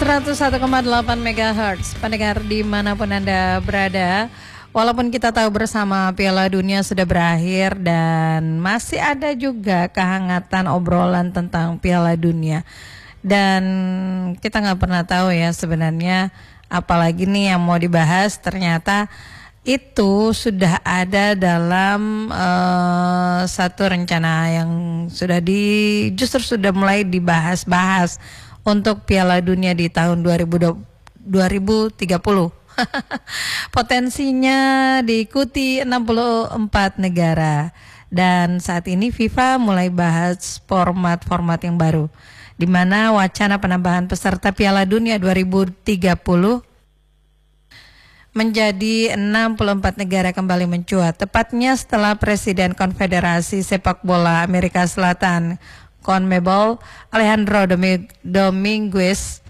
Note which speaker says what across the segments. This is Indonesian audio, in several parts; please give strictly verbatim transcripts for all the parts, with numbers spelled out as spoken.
Speaker 1: seratus satu koma delapan megahertz, pendengar dimanapun Anda berada. Walaupun kita tahu bersama Piala Dunia sudah berakhir dan masih ada juga kehangatan obrolan tentang Piala Dunia. Dan kita nggak pernah tahu ya sebenarnya apalagi nih yang mau dibahas, ternyata itu sudah ada dalam uh, satu rencana yang sudah di justru sudah mulai dibahas-bahas untuk Piala Dunia di tahun dua ribu tiga puluh. Potensinya diikuti enam puluh empat negara. Dan saat ini FIFA mulai bahas format-format yang baru, di mana wacana penambahan peserta Piala Dunia dua ribu tiga puluh menjadi enam puluh empat negara kembali mencuat. Tepatnya setelah Presiden Konfederasi Sepak Bola Amerika Selatan CONMEBOL Alejandro Dominguez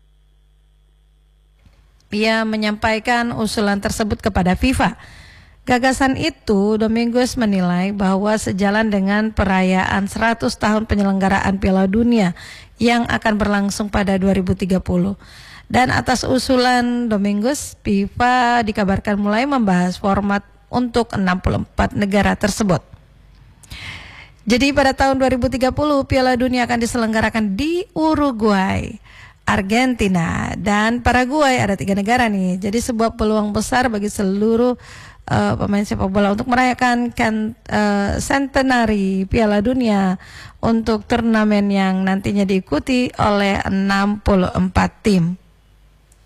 Speaker 1: ia menyampaikan usulan tersebut kepada FIFA. Gagasan itu, Dominguez menilai bahwa sejalan dengan perayaan seratus tahun penyelenggaraan Piala Dunia yang akan berlangsung pada dua ribu tiga puluh. Dan atas usulan Dominguez, FIFA dikabarkan mulai membahas format untuk enam puluh empat negara tersebut. Jadi pada tahun dua ribu tiga puluh Piala Dunia akan diselenggarakan di Uruguay, Argentina, dan Paraguay. Ada tiga negara nih. Jadi sebuah peluang besar bagi seluruh uh, pemain sepak bola untuk merayakan kan, uh, centenary Piala Dunia untuk turnamen yang nantinya diikuti oleh enam puluh empat tim.